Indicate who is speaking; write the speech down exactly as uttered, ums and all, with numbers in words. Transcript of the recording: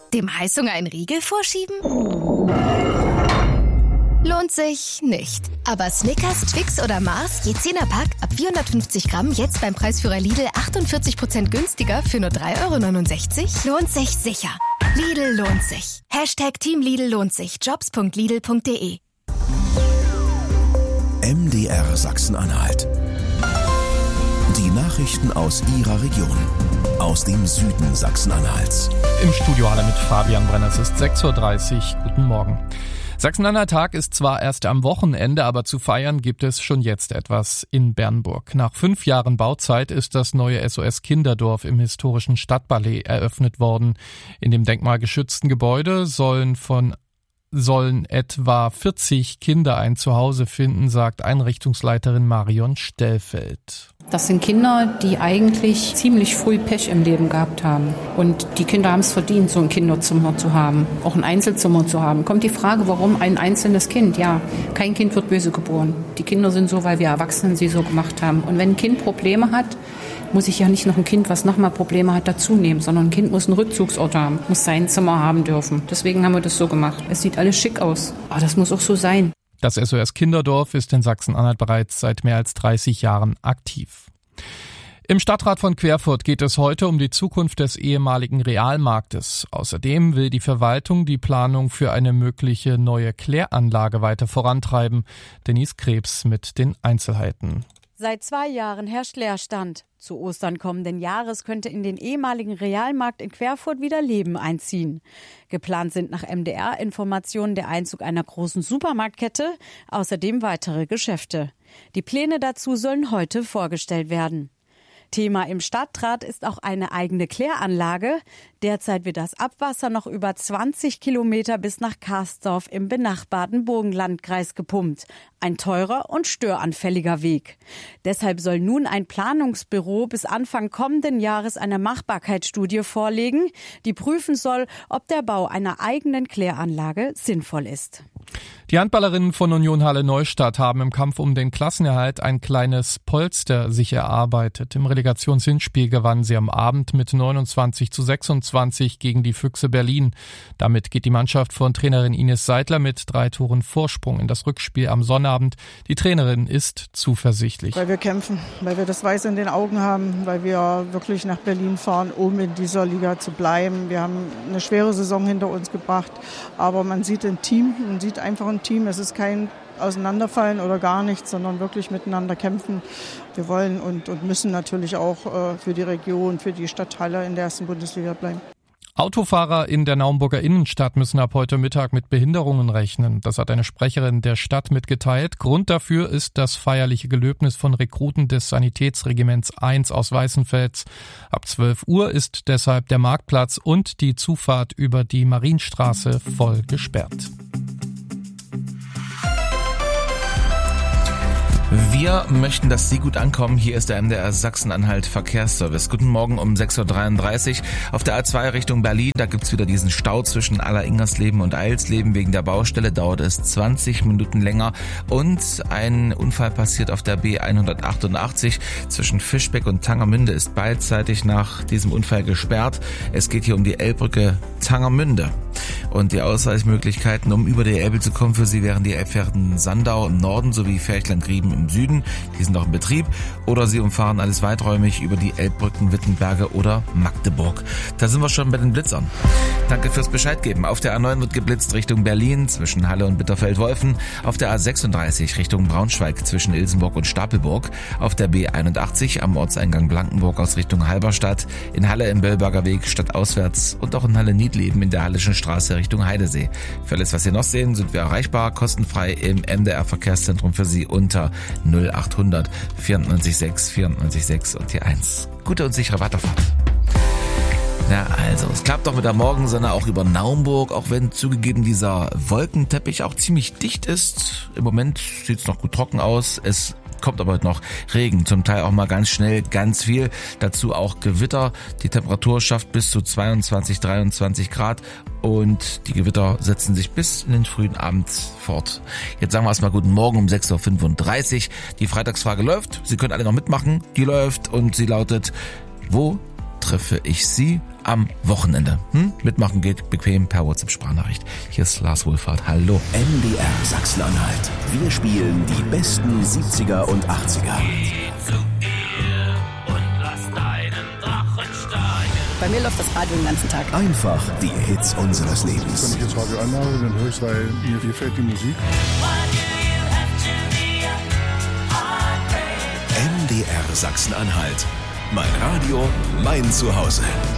Speaker 1: Dem Heißhunger einen Riegel vorschieben? Lohnt sich nicht. Aber Snickers, Twix oder Mars, je zehner-Pack, ab vierhundertfünfzig Gramm, jetzt beim Preisführer Lidl achtundvierzig Prozent günstiger für nur drei Euro neunundsechzig? Lohnt sich sicher. Lidl lohnt sich. Hashtag Team Lidl lohnt sich. Jobs punkt lidl punkt de.
Speaker 2: M D R Sachsen-Anhalt. Die Nachrichten aus Ihrer Region. Aus dem Süden Sachsen-Anhalts.
Speaker 3: Im Studio alle mit Fabian Brenner. Es ist sechs Uhr dreißig. Guten Morgen. Sachsen-Anhalt-Tag ist zwar erst am Wochenende, aber zu feiern gibt es schon jetzt etwas in Bernburg. Nach fünf Jahren Bauzeit ist das neue S O S Kinderdorf im historischen Stadtballet eröffnet worden. In dem denkmalgeschützten Gebäude sollen von sollen etwa vierzig Kinder ein Zuhause finden, sagt Einrichtungsleiterin Marion Stellfeld.
Speaker 4: Das sind Kinder, die eigentlich ziemlich früh Pech im Leben gehabt haben. Und die Kinder haben es verdient, so ein Kinderzimmer zu haben, auch ein Einzelzimmer zu haben. Kommt die Frage, warum ein einzelnes Kind? Ja, kein Kind wird böse geboren. Die Kinder sind so, weil wir Erwachsenen sie so gemacht haben. Und wenn ein Kind Probleme hat, muss ich ja nicht noch ein Kind, was nochmal Probleme hat, dazu nehmen, sondern ein Kind muss einen Rückzugsort haben, muss sein Zimmer haben dürfen. Deswegen haben wir das so gemacht. Es sieht alles schick aus, aber das muss auch so sein.
Speaker 3: Das S O S Kinderdorf ist in Sachsen-Anhalt bereits seit mehr als dreißig Jahren aktiv. Im Stadtrat von Querfurt geht es heute um die Zukunft des ehemaligen Realmarktes. Außerdem will die Verwaltung die Planung für eine mögliche neue Kläranlage weiter vorantreiben. Denise Krebs mit den Einzelheiten.
Speaker 5: Seit zwei Jahren herrscht Leerstand. Zu Ostern kommenden Jahres könnte in den ehemaligen Realmarkt in Querfurt wieder Leben einziehen. Geplant sind nach M D R-Informationen der Einzug einer großen Supermarktkette, außerdem weitere Geschäfte. Die Pläne dazu sollen heute vorgestellt werden. Thema im Stadtrat ist auch eine eigene Kläranlage. Derzeit wird das Abwasser noch über zwanzig Kilometer bis nach Karsdorf im benachbarten Burgenlandkreis gepumpt. Ein teurer und störanfälliger Weg. Deshalb soll nun ein Planungsbüro bis Anfang kommenden Jahres eine Machbarkeitsstudie vorlegen, die prüfen soll, ob der Bau einer eigenen Kläranlage sinnvoll ist.
Speaker 3: Die Handballerinnen von Union Halle Neustadt haben im Kampf um den Klassenerhalt ein kleines Polster sich erarbeitet. Im Relegationshinspiel gewannen sie am Abend mit neunundzwanzig zu sechsundzwanzig gegen die Füchse Berlin. Damit geht die Mannschaft von Trainerin Ines Seidler mit drei Toren Vorsprung in das Rückspiel am Sonnabend. Die Trainerin ist zuversichtlich.
Speaker 6: Weil wir kämpfen, weil wir das Weiß in den Augen haben, weil wir wirklich nach Berlin fahren, um in dieser Liga zu bleiben. Wir haben eine schwere Saison hinter uns gebracht, aber man sieht ein Team, man sieht einfach ein Team. Es ist kein Auseinanderfallen oder gar nichts, sondern wirklich miteinander kämpfen. Wir wollen und, und müssen natürlich auch äh, für die Region, für die Stadt Halle in der ersten Bundesliga bleiben.
Speaker 3: Autofahrer in der Naumburger Innenstadt müssen ab heute Mittag mit Behinderungen rechnen. Das hat eine Sprecherin der Stadt mitgeteilt. Grund dafür ist das feierliche Gelöbnis von Rekruten des Sanitätsregiments eins aus Weißenfels. Ab zwölf Uhr ist deshalb der Marktplatz und die Zufahrt über die Marienstraße voll gesperrt.
Speaker 7: Wir möchten, dass Sie gut ankommen. Hier ist der M D R Sachsen-Anhalt Verkehrsservice. Guten Morgen um sechs Uhr dreiunddreißig. Auf der A zwei Richtung Berlin, da gibt's wieder diesen Stau zwischen Aller-Ingersleben und Eilsleben. Wegen der Baustelle dauert es zwanzig Minuten länger. Und ein Unfall passiert auf der B hundertachtundachtzig. Zwischen Fischbeck und Tangermünde ist beidseitig nach diesem Unfall gesperrt. Es geht hier um die Elbbrücke Tangermünde. Und die Ausweichmöglichkeiten, um über die Elbe zu kommen, für Sie wären die Elbfährten Sandau im Norden sowie Ferchland-Grieben im Süden. Die sind noch in Betrieb. Oder Sie umfahren alles weiträumig über die Elbbrücken Wittenberge oder Magdeburg. Da sind wir schon bei den Blitzern. Danke fürs Bescheid geben. Auf der A neun wird geblitzt Richtung Berlin zwischen Halle und Bitterfeld-Wolfen. Auf der A sechsunddreißig Richtung Braunschweig zwischen Ilsenburg und Stapelburg. Auf der B einundachtzig am Ortseingang Blankenburg aus Richtung Halberstadt. In Halle im Böllberger Weg stadtauswärts und auch in Halle-Niedleben in der Hallischen Straße Richtung Heidesee. Für alles, was Sie noch sehen, sind wir erreichbar, kostenfrei im M D R Verkehrszentrum für Sie unter null achthundert vierundneunzig sechs vierundneunzig sechs und die eins. Gute und sichere Weiterfahrt. Na also, es klappt doch mit der Morgensonne auch über Naumburg, auch wenn zugegeben dieser Wolkenteppich auch ziemlich dicht ist. Im Moment sieht es noch gut trocken aus. Es kommt aber heute noch Regen, zum Teil auch mal ganz schnell, ganz viel. Dazu auch Gewitter. Die Temperatur schafft bis zu zweiundzwanzig, dreiundzwanzig Grad und die Gewitter setzen sich bis in den frühen Abend fort. Jetzt sagen wir erstmal guten Morgen um sechs Uhr fünfunddreißig. Die Freitagsfrage läuft. Sie können alle noch mitmachen. Die läuft und sie lautet: Wo treffe ich Sie am Wochenende. Hm? Mitmachen geht bequem per WhatsApp-Sprachnachricht. Hier ist Lars Wohlfahrt. Hallo.
Speaker 2: M D R Sachsen-Anhalt. Wir spielen die besten siebziger und achtziger.
Speaker 8: Bei mir läuft das Radio den ganzen Tag.
Speaker 2: Einfach die Hits unseres Lebens.
Speaker 9: Wenn ich jetzt Radio anmache, dann höre ich es, weil mir gefällt die Musik.
Speaker 2: M D R Sachsen-Anhalt. Mein Radio, mein Zuhause.